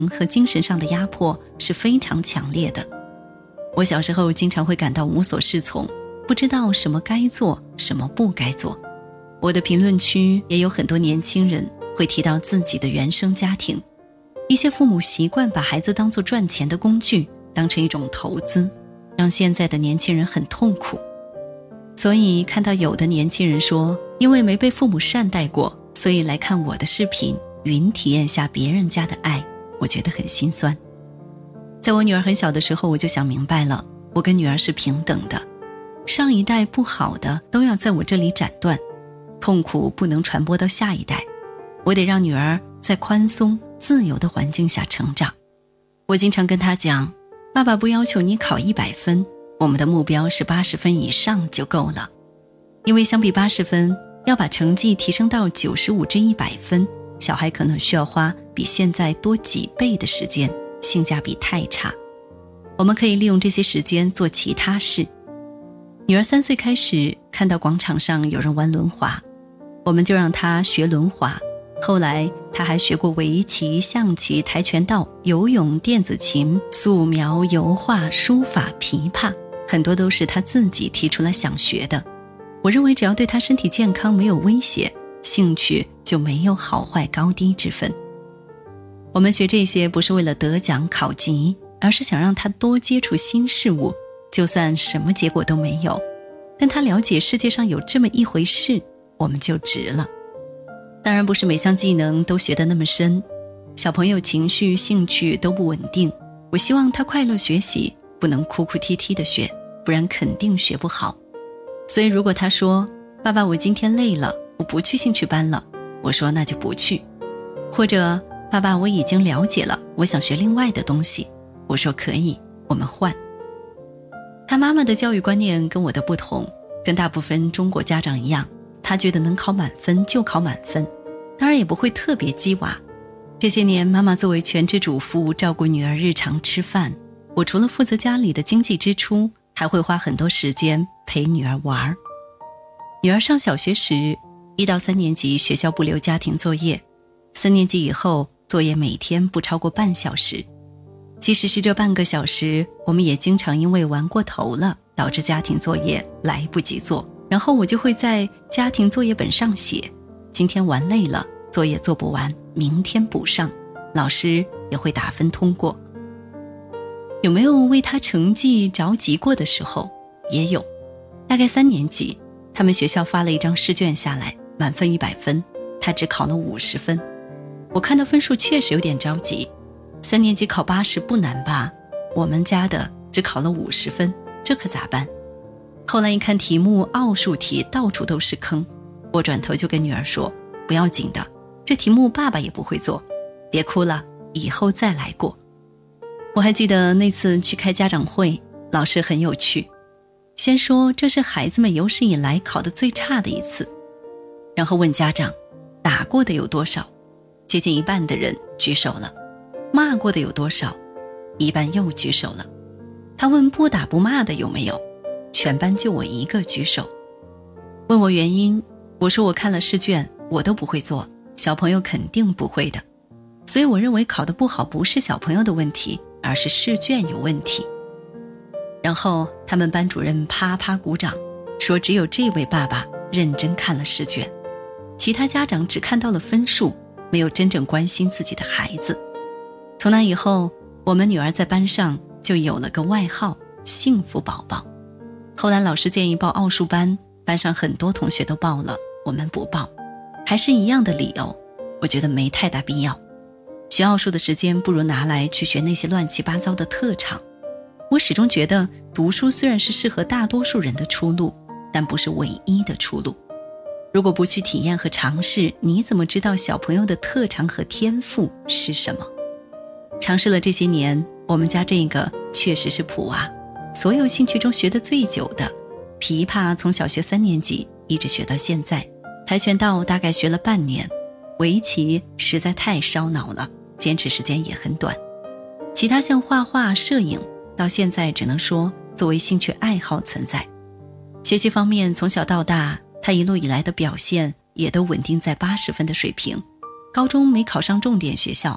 和精神上的压迫是非常强烈的。我小时候经常会感到无所适从，不知道什么该做，什么不该做。我的评论区也有很多年轻人会提到自己的原生家庭，一些父母习惯把孩子当作赚钱的工具，当成一种投资，让现在的年轻人很痛苦。所以看到有的年轻人说，因为没被父母善待过，所以来看我的视频，云体验下别人家的爱，我觉得很心酸。在我女儿很小的时候，我就想明白了，我跟女儿是平等的，上一代不好的都要在我这里斩断，痛苦不能传播到下一代，我得让女儿在宽松自由的环境下成长。我经常跟她讲，爸爸不要求你考100分，我们的目标是80分以上就够了。因为相比80分，要把成绩提升到95至100分，小孩可能需要花比现在多几倍的时间，性价比太差。我们可以利用这些时间做其他事。女儿3岁开始看到广场上有人玩轮滑，我们就让她学轮滑。后来她还学过围棋、象棋、跆拳道、游泳、电子琴、素描、油画、书法、琵琶，很多都是她自己提出来想学的。我认为只要对她身体健康没有威胁，兴趣就没有好坏高低之分。我们学这些不是为了得奖考级，而是想让她多接触新事物，就算什么结果都没有，但她了解世界上有这么一回事，我们就值了。当然不是每项技能都学得那么深，小朋友情绪、兴趣都不稳定，我希望他快乐学习，不能哭哭啼啼的学，不然肯定学不好。所以如果他说，爸爸我今天累了，我不去兴趣班了，我说那就不去。或者爸爸我已经了解了，我想学另外的东西，我说可以，我们换。他妈妈的教育观念跟我的不同，跟大部分中国家长一样，他觉得能考满分就考满分，当然也不会特别激娃。这些年妈妈作为全职主妇，照顾女儿日常吃饭，我除了负责家里的经济支出，还会花很多时间陪女儿玩。女儿上小学时，1到3年级学校不留家庭作业，3年级以后作业每天不超过半小时。即使是这半个小时，我们也经常因为玩过头了，导致家庭作业来不及做，然后我就会在家庭作业本上写，今天玩累了，作业做不完，明天补上，老师也会打分通过。有没有为他成绩着急过的时候？也有。大概3年级，他们学校发了一张试卷下来，满分100分，他只考了50分。我看到分数确实有点着急，3年级考80不难吧？我们家的只考了50分，这可咋办？后来一看题目，奥数题到处都是坑，我转头就跟女儿说，不要紧的，这题目爸爸也不会做，别哭了，以后再来过。我还记得那次去开家长会，老师很有趣，先说这是孩子们有史以来考得最差的一次，然后问家长打过的有多少，接近一半的人举手了，骂过的有多少，一半又举手了。他问不打不骂的有没有，全班就我一个举手。问我原因，我说我看了试卷，我都不会做，小朋友肯定不会的，所以我认为考得不好不是小朋友的问题，而是试卷有问题。然后他们班主任啪啪鼓掌，说只有这位爸爸认真看了试卷，其他家长只看到了分数，没有真正关心自己的孩子。从那以后，我们女儿在班上就有了个外号，幸福宝宝。后来老师建议报奥数班，班上很多同学都报了，我们不报，还是一样的理由，我觉得没太大必要。学奥数的时间不如拿来去学那些乱七八糟的特长。我始终觉得读书虽然是适合大多数人的出路，但不是唯一的出路。如果不去体验和尝试，你怎么知道小朋友的特长和天赋是什么？尝试了这些年，我们家这个确实是普娃，所有兴趣中学得最久的，琵琶从小学3年级一直学到现在，跆拳道大概学了半年，围棋实在太烧脑了，坚持时间也很短。其他像画画、摄影，到现在只能说作为兴趣爱好存在。学习方面，从小到大，他一路以来的表现也都稳定在80分的水平。高中没考上重点学校，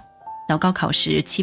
到高考时